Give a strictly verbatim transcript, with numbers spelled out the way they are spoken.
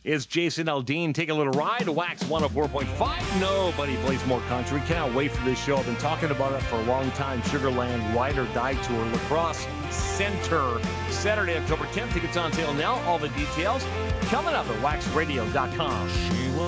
It's Jason Aldean. Take a little ride to Wax one oh four point five. Nobody plays more country. Cannot wait for this show. I've been talking about it for a long time. Sugarland Ride or Die Tour, La Crosse Center, Saturday, October tenth. Tickets on sale now. All the details coming up at wax radio dot com.